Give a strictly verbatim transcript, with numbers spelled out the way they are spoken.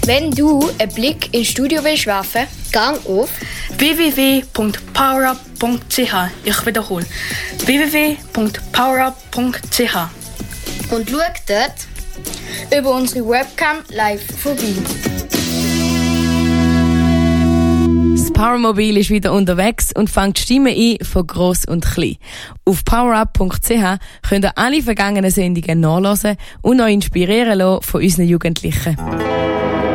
Wenn du einen Blick ins Studio willst werfen, gang auf w w w punkt powerup punkt c h. Ich wiederhole. w w w punkt powerup punkt c h. und schau dort über unsere Webcam live vorbei. Das Powermobil ist wieder unterwegs und fängt Stimmen ein von gross und klein. Auf powerup punkt c h könnt ihr alle vergangenen Sendungen nachhören und euch inspirieren lassen von unseren Jugendlichen.